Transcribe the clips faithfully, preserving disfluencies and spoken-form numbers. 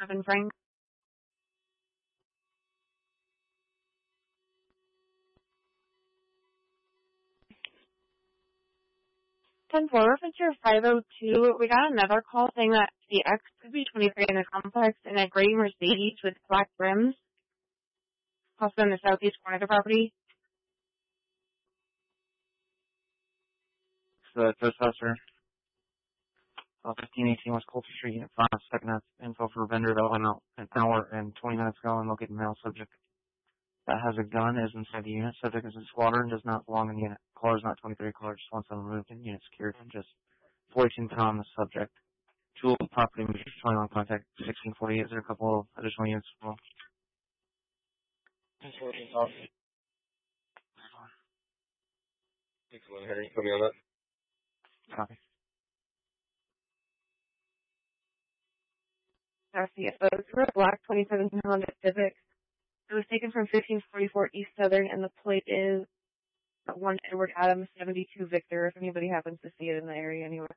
seven, Frank. ten four, Reference five oh two. We got another call saying that the X could be twenty-three in the complex in a gray Mercedes with black rims. Also in the southeast corner of the property. It's the Toastmaster. Uh, fifteen eighteen West Coulter Street, Unit five, second half info for vendor that went out an hour and twenty minutes ago and located male subject that has a gun is inside the unit. Subject is a squatter and does not belong in the unit. Caller is not twenty-three. Caller just wants them removed and unit secured and just forty-two Tom, the subject. Jewel property, twenty-one contact, sixteen forty-eight. Is there a couple of additional units as well? fourteen Tom. Excellent, Henry. Put me on that. Copy. That's the F O. It's for a black twenty seventeen Honda Civic. It was taken from fifteen forty-four East Southern, and the plate is one Edward Adams seventy-two Victor, if anybody happens to see it in the area anywhere.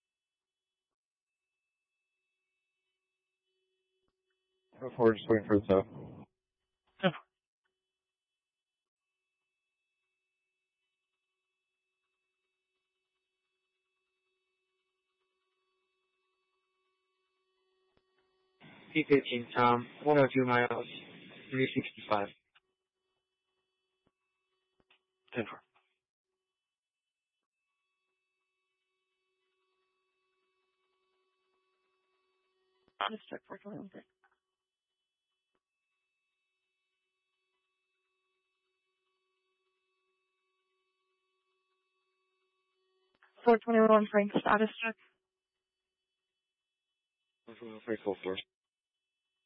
Before just waiting for the tow. P fifteen Tom, one oh two miles, three sixty-five. ten four. Just check for twenty-one. four twenty-one Frank, status check. Very cool, floor.